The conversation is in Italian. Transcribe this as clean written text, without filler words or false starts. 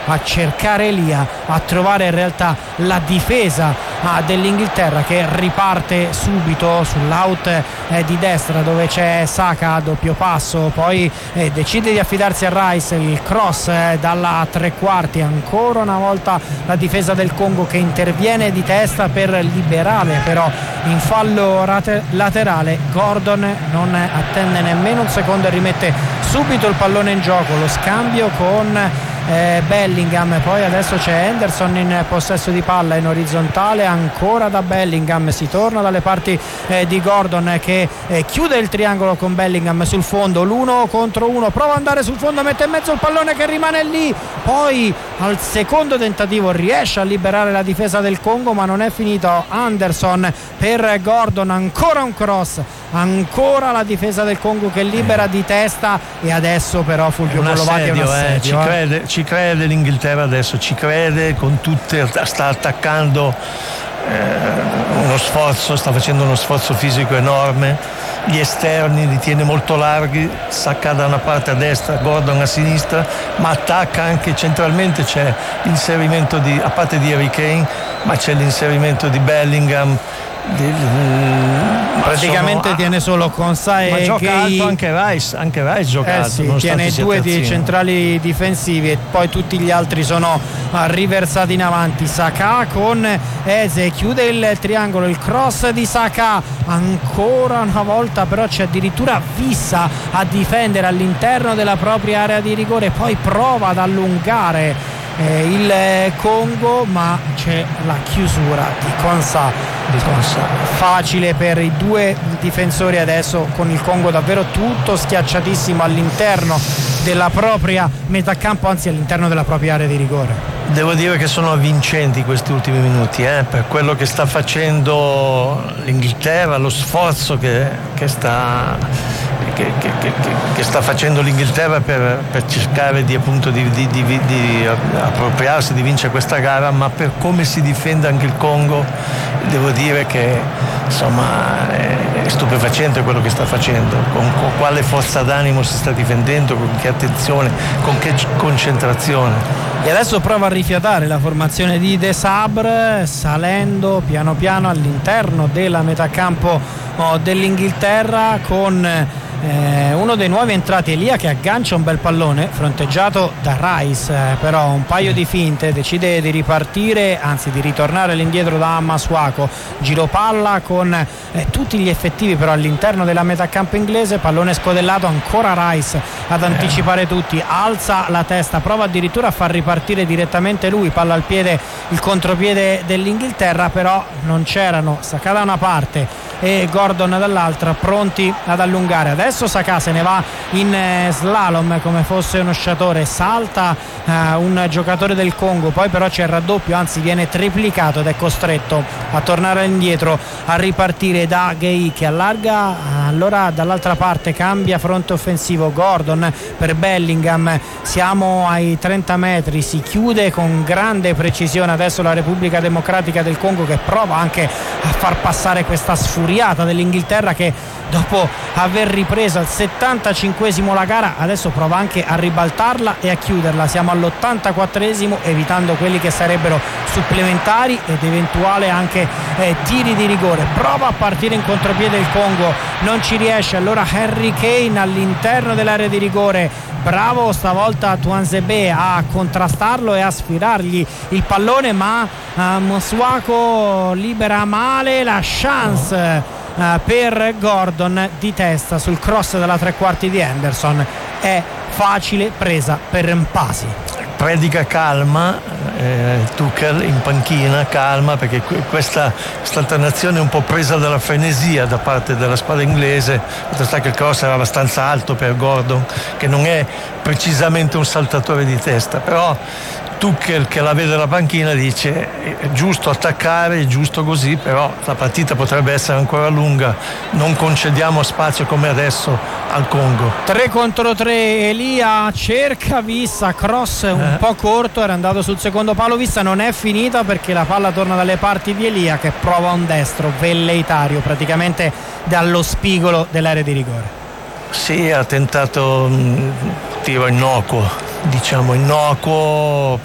a cercare Elia, a trovare in realtà la difesa dell'Inghilterra, che riparte subito sull'out di destra dove c'è Saka a doppio passo, poi decide di affidarsi a Rice, il cross dalla tre quarti, ancora una volta la difesa del Congo che interviene di testa per liberare, però in fallo laterale Gordon non attende nemmeno un secondo e rimette subito il pallone in gioco. Lo scambio con Bellingham, poi adesso c'è Henderson in possesso di palla in orizzontale, ancora da Bellingham, si torna dalle parti di Gordon che chiude il triangolo con Bellingham sul fondo, l'1 contro 1, prova ad andare sul fondo, mette in mezzo il pallone che rimane lì, poi al secondo tentativo riesce a liberare la difesa del Congo, ma non è finito. Anderson per Gordon, ancora un cross, ancora la difesa del Congo che libera di testa, e adesso però Fulvio Collovati è un assedio, ci crede l'Inghilterra adesso, ci crede con tutte, sta attaccando sta facendo uno sforzo fisico enorme, gli esterni li tiene molto larghi, Saka da una parte a destra, Gordon a sinistra, ma attacca anche centralmente, c'è l'inserimento a parte di Harry Kane, ma c'è l'inserimento di Bellingham, praticamente tiene solo Konsa e gioca alto anche Rice gioca alto, sì, tiene due di centrali difensivi e poi tutti gli altri sono riversati in avanti. Saka con Eze chiude il triangolo, il cross di Saka ancora una volta, però c'è addirittura Vissa a difendere all'interno della propria area di rigore, poi prova ad allungare il Congo, ma c'è la chiusura di Konsa. Facile per i due difensori adesso, con il Congo davvero tutto schiacciatissimo all'interno della propria metà campo, anzi all'interno della propria area di rigore. Devo dire che sono avvincenti questi ultimi minuti, per quello che sta facendo l'Inghilterra, lo sforzo che sta facendo l'Inghilterra per cercare di appropriarsi, di vincere questa gara, ma per come si difende anche il Congo, devo dire che insomma è stupefacente quello che sta facendo, con quale forza d'animo si sta difendendo, con che attenzione, con che concentrazione. E adesso prova a rifiatare la formazione di De Sabre, salendo piano piano all'interno della metà campo dell'Inghilterra, con uno dei nuovi entrati, Elia, che aggancia un bel pallone fronteggiato da Rice, però un paio di finte, decide di ripartire, anzi di ritornare all'indietro da Masuaku, giro palla con tutti gli effettivi però all'interno della metà campo inglese, pallone scodellato, ancora Rice ad anticipare tutti, alza la testa, prova addirittura a far ripartire direttamente lui, palla al piede, il contropiede dell'Inghilterra, però non c'erano Saka da una parte e Gordon dall'altra, pronti ad allungare. Adesso Saka se ne va in slalom come fosse uno sciatore, salta un giocatore del Congo, poi però c'è il raddoppio, anzi viene triplicato ed è costretto a tornare indietro, a ripartire da Gueye che allarga, allora dall'altra parte cambia fronte offensivo, Gordon per Bellingham, siamo ai 30 metri, si chiude con grande precisione adesso la Repubblica Democratica del Congo, che prova anche a far passare questa sfuriata dell'Inghilterra, che dopo aver ripreso al 75esimo la gara adesso prova anche a ribaltarla e a chiuderla. Siamo all'84esimo, evitando quelli che sarebbero supplementari ed eventuale anche tiri di rigore. Prova a partire in contropiede il Congo, non ci riesce, allora Harry Kane all'interno dell'area di rigore, bravo stavolta Tuanzebe a contrastarlo e a sfilargli il pallone, ma Masuaku libera male, la chance per Gordon di testa sul cross della tre quarti di Henderson è facile presa per Mpasi. Predica calma Tuchel in panchina, calma, perché questa alternazione è un po' presa dalla frenesia da parte della squadra inglese. Sta che il cross era abbastanza alto per Gordon, che non è precisamente un saltatore di testa, però Tuchel, che la vede la panchina, dice è giusto attaccare, è giusto così, però la partita potrebbe essere ancora lunga, non concediamo spazio come adesso al Congo. 3 contro 3, Elia cerca Vissa, cross un po' corto, era andato sul secondo palo, Vissa, non è finita perché la palla torna dalle parti di Elia, che prova un destro velleitario praticamente dallo spigolo dell'area di rigore. Sì, ha tentato un tiro innocuo, diciamo innocuo,